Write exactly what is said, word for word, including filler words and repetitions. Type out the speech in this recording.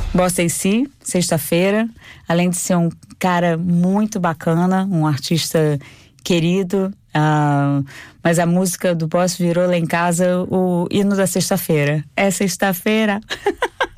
Boss A C, Sexta-feira, além de ser um cara muito bacana, um artista querido, uh, mas a música do Boss virou lá em casa o hino da sexta-feira. É sexta-feira.